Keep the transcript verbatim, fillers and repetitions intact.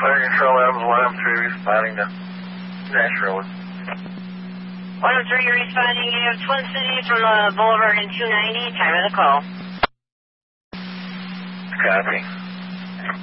Fire Control, Adams one oh three, responding to Nash Road. one oh three, responding. You have Twin City from uh, Boulevard and two ninety. Time of the call. Copy.